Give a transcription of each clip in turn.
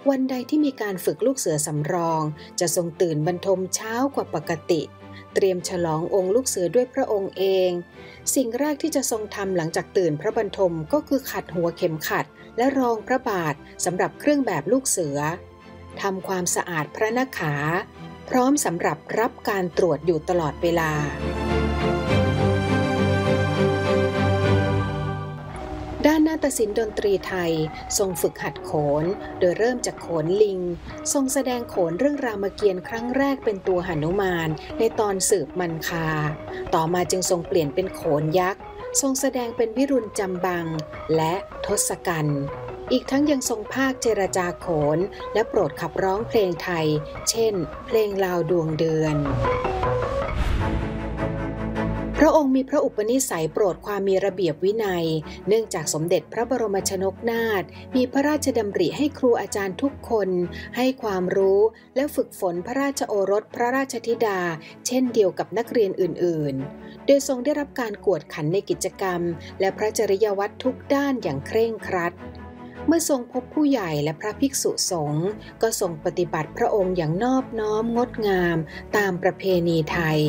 วันใดที่มีการฝึกลูกเสือสำรองจะทรงตื่นบรรทมเช้ากว่าปกติเตรียมฉลององค์ลูกเสือด้วยพระองค์เองสิ่งแรกที่จะทรงทำหลังจากตื่นพระบรรทมก็คือขัดหัวเข็มขัดและรองพระบาทสำหรับเครื่องแบบลูกเสือทำความสะอาดพระนขาพร้อมสำหรับรับการตรวจอยู่ตลอดเวลาด้านนาฏศิลป์ดนตรีไทยทรงฝึกหัดโขนโดยเริ่มจากโขนลิงทรงแสดงโขนเรื่องรามเกียรติ์ครั้งแรกเป็นตัวหนุมานในตอนสืบมันคาต่อมาจึงทรงเปลี่ยนเป็นโขนยักษ์ทรงแสดงเป็นวิรุณจำบังและทศกัณฐ์อีกทั้งยังทรงภาคเจรจาโขนและโปรดขับร้องเพลงไทยเช่นเพลงลาวดวงเดือนพระองค์มีพระอุปนิสัยโปรดความมีระเบียบวินัยเนื่องจากสมเด็จพระบรมชนกนาถมีพระราชดำริให้ครูอาจารย์ทุกคนให้ความรู้และฝึกฝนพระราชโอรสพระราชธิดาเช่นเดียวกับนักเรียนอื่นๆโดยทรงได้รับการกวดขันในกิจกรรมและพระจริยวัตรทุกด้านอย่างเคร่งครัดเมื่อทรงพบผู้ใหญ่และพระภิกษุสงฆ์ก็ทรงปฏิบัติพระองค์อย่างนอบน้อมงดงามตามประเพณีไทย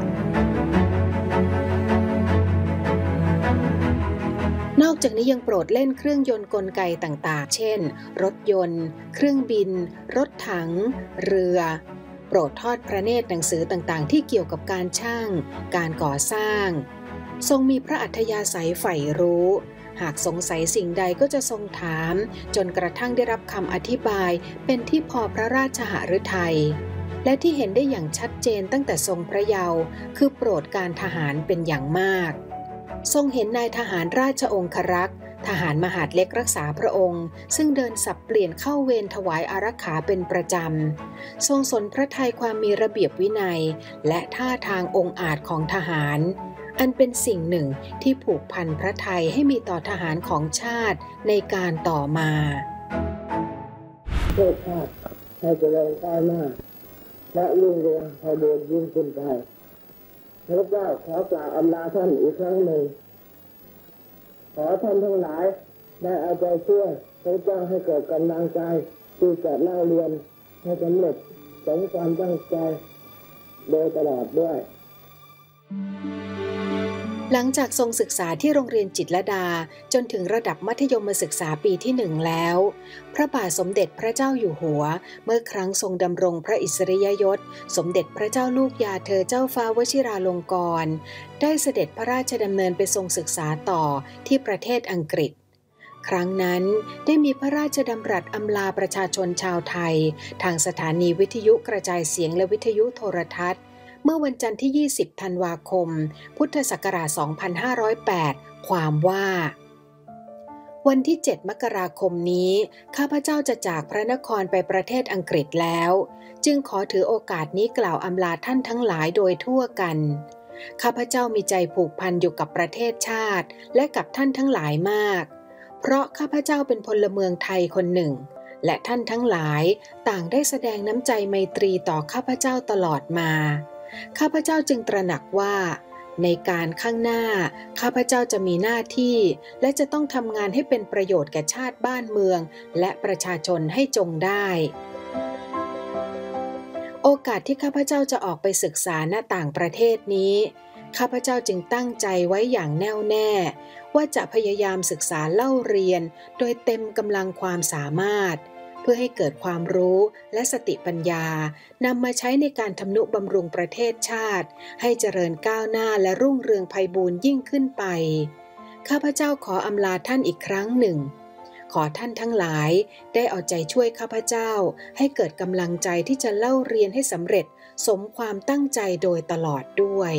นอกจากนี้ยังโปรดเล่นเครื่องยนต์กลไกต่างๆเช่นรถยนต์เครื่องบินรถถังเรือโปรดทอดพระเนตรหนังสือต่างๆที่เกี่ยวกับการช่างการก่อสร้างทรงมีพระอัธยาศัยใฝ่รู้หากสงสัยสิ่งใดก็จะทรงถามจนกระทั่งได้รับคำอธิบายเป็นที่พอพระราชหฤทัยและที่เห็นได้อย่างชัดเจนตั้งแต่ทรงพระเยาว์คือโปรดการทหารเป็นอย่างมากทรงเห็นนายทหารราชองครักษ์ทหารมหาดเล็กรักษาพระองค์ซึ่งเดินสับเปลี่ยนเข้าเวรถวายอารักขาเป็นประจำทรงสนพระทัยความมีระเบียบวินัยและท่าทางองอาจของทหารอันเป็นสิ่งหนึ่งที่ผูกพันพระทัยให้มีต่อทหารของชาติในการต่อมาเพื่อชาติให้เจริญก้าวหน้าและรุ่งเรืองไพบูลย์ยิ่งขึ้นไปพระเจ้าขอกล่าวอำลาท่านอีกครั้งหนึ่งขอท่านทั้งหลายได้เอาใจช่วยพระเจ้าให้เกิดกำลังใจที่จะเล่าเรียนให้สำเร็จสมความตั้งใจโดยตลอดด้วยหลังจากทรงศึกษาที่โรงเรียนจิตรลดาจนถึงระดับมัธยมศึกษาปีที่1แล้วพระบาทสมเด็จพระเจ้าอยู่หัวเมื่อครั้งทรงดำรงพระอิสริยยศสมเด็จพระเจ้าลูกยาเธอเจ้าฟ้าวชิราลงกรณ์ได้เสด็จพระราชดำเนินไปทรงศึกษาต่อที่ประเทศอังกฤษครั้งนั้นได้มีพระราชดำรัสอำลาประชาชนชาวไทยทางสถานีวิทยุกระจายเสียงและวิทยุโทรทัศน์เมื่อวันจันทร์ที่20ธันวาคมพุทธศักราช2508ความว่าวันที่7มกราคมนี้ข้าพเจ้าจะจากพระนครไปประเทศอังกฤษแล้วจึงขอถือโอกาสนี้กล่าวอำลาท่านทั้งหลายโดยทั่วกันข้าพเจ้ามีใจผูกพันอยู่กับประเทศชาติและกับท่านทั้งหลายมากเพราะข้าพเจ้าเป็นพลเมืองไทยคนหนึ่งและท่านทั้งหลายต่างได้แสดงน้ำใจไมตรีต่อข้าพเจ้าตลอดมาข้าพเจ้าจึงตระหนักว่าในการข้างหน้าข้าพเจ้าจะมีหน้าที่และจะต้องทำงานให้เป็นประโยชน์แก่ชาติบ้านเมืองและประชาชนให้จงได้โอกาสที่ข้าพเจ้าจะออกไปศึกษาณต่างประเทศนี้ข้าพเจ้าจึงตั้งใจไว้อย่างแน่วแน่ว่าจะพยายามศึกษาเล่าเรียนโดยเต็มกำลังความสามารถเพื่อให้เกิดความรู้และสติปัญญานำมาใช้ในการทำนุบำรุงประเทศชาติให้เจริญก้าวหน้าและรุ่งเรืองไพบูลย์ยิ่งขึ้นไปข้าพเจ้าขออำลาท่านอีกครั้งหนึ่งขอท่านทั้งหลายได้เอาใจช่วยข้าพเจ้าให้เกิดกำลังใจที่จะเล่าเรียนให้สำเร็จสมความตั้งใจโดยตลอดด้วย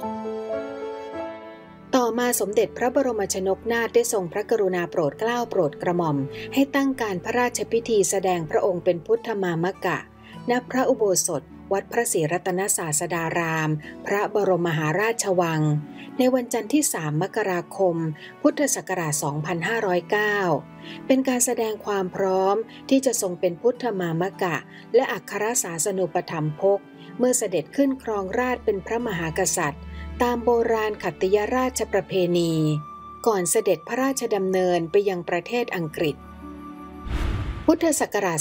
ต่อมาสมเด็จพระบรมชนกนาถได้ทรงพระกรุณาโปรดเกล้าโปรดกระหม่อมให้ตั้งการพระราชพิธีแสดงพระองค์เป็นพุทธมามกะณพระอุโบสถวัดพระศรีรัตนศาสดารามพระบรมมหาราชวังในวันจันทร์ที่3มกราคมพุทธศักราช2509เป็นการแสดงความพร้อมที่จะทรงเป็นพุทธมามกะและอัครศาสนูปถัมภกเมื่อเสด็จขึ้นครองราชย์เป็นพระมหากษัตริย์ตามโบราณขัตติยราชประเพณีก่อนเสด็จพระราชดำเนินไปยังประเทศอังกฤษพุทธศักราช